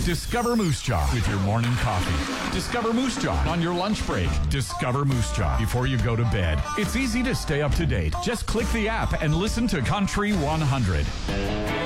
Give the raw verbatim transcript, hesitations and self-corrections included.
Discover Moose Jaw with your morning coffee. Discover Moose Jaw on your lunch break. Discover Moose Jaw before you go to bed. It's easy to stay up to date. Just click the app and listen to Country one hundred.